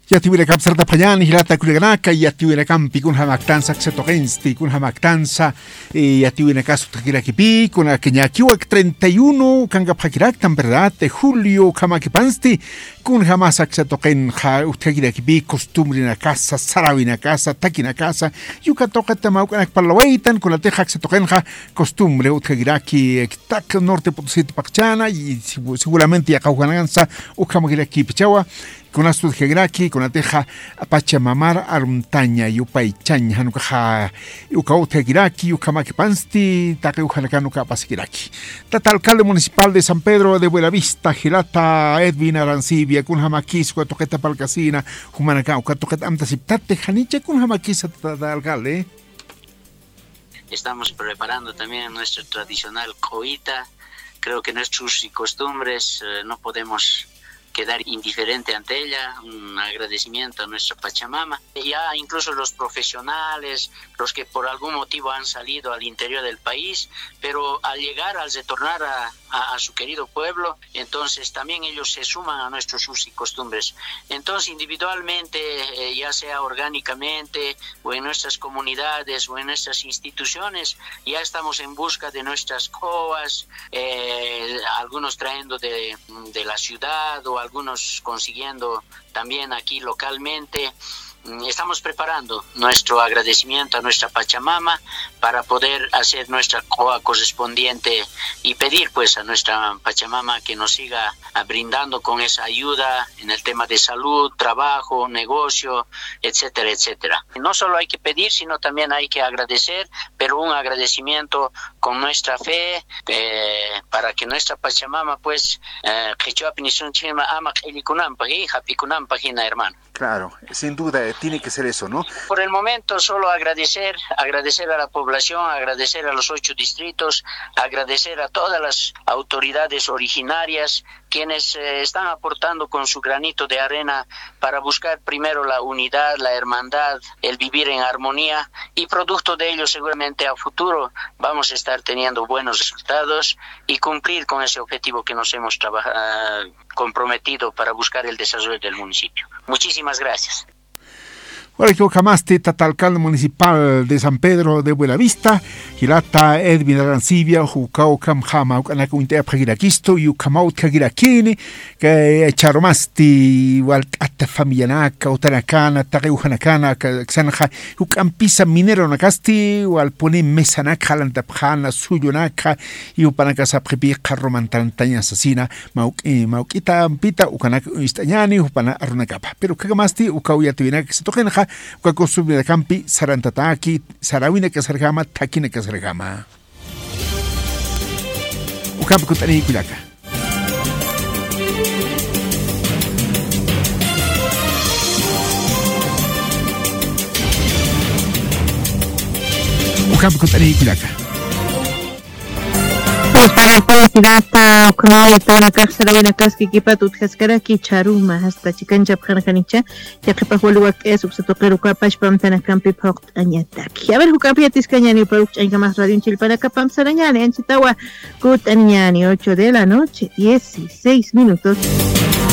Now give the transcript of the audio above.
Ya tuviera capsarta payan y lata culiganaka ya tuviera campi con hamaktanza xetogensti con hamaktanza ya tuviera caso takira kipi con la keñakiwak 31 kanga pakiraktan verdad de julio kamakipansti con jamás xetogen ja takira kipi costumbre en la casa sarawi en la casa taki en la casa yuka toca tamaukanak palawaitan con la teja xetogen ja costumbre utkagiraki tak norte potosí pakchana y seguramente ya kaugananza ukamakiraki pichawa con astu gegraki con la teja pachamamar arumtaña yupay chaña hanukaja ukauta giraki ukamaki pansti takeujanakanu kapasikiraki tata alcalde municipal de San Pedro de Buenavista Girata Edwin Arancibia kun hamakis kwa toqueta palcasina humanaka kwa toqueta amtasiptate janiche kun hamakisa tata alcalde. Estamos preparando también nuestro tradicional coita. Creo que nuestros y costumbres no podemos quedar indiferente ante ella. Un agradecimiento a nuestra Pachamama. Ya incluso los profesionales, los que por algún motivo han salido al interior del país, pero al llegar, al retornar a su querido pueblo, entonces también ellos se suman a nuestros usos y costumbres. Entonces individualmente, ya sea orgánicamente o en nuestras comunidades o en nuestras instituciones, ya estamos en busca de nuestras coas, algunos trayendo de la ciudad o algunos consiguiendo también aquí localmente. Estamos preparando nuestro agradecimiento a nuestra Pachamama para poder hacer nuestra coa correspondiente y pedir pues a nuestra Pachamama que nos siga brindando con esa ayuda en el tema de salud, trabajo, negocio, etcétera, etcétera. No solo hay que pedir, sino también hay que agradecer, pero un agradecimiento con nuestra fe para que nuestra Pachamama pues hermano. Claro, sin duda tiene que ser eso, ¿no? Por el momento solo agradecer a la población, agradecer a los 8 distritos, agradecer a todas las autoridades originarias quienes están aportando con su granito de arena para buscar primero la unidad, la hermandad, el vivir en armonía, y producto de ello seguramente a futuro vamos a estar teniendo buenos resultados y cumplir con ese objetivo que nos hemos comprometido para buscar el desarrollo del municipio. Muchísimas gracias. Ahora que Ocamaste, tata alcalde municipal de San Pedro de Buenavista, Girata Edwin Arancibia, Jukau Kamhama, Ukanaka Interpagirakisto, Yukamau Kagirakini, que Charomasti, Walata Familianaka, Utanakana, Tareuhanakana, Xanaja, Ukampisa Minero Nakasti, Walpone Mesanaka, Lantapjana, Suyonaka, y Upanakasa Prepika Romantantaña Asesina, Maukita Pita, Ukanaka Istañani, Upana Arunakapa. Pero Kagamasti, Ukauya Tuinak, Setojenja, kwa costumbre de campi sarantataki sarawina que sargama takina que sargama ukampi kutani kulaka ukampi kutani kulaka. Para publicidad como para casa la kaski kipa tu kaskara ki charuma hasta chikancha phanakanicha ya que pa holu wak es subseto pero kapash pamtana campi pokt anyatak ya ver hukapi tiskanyani product en más radio chilpana kapam saranyani en chitawa kut anyani 8 de la noche 16 minutos.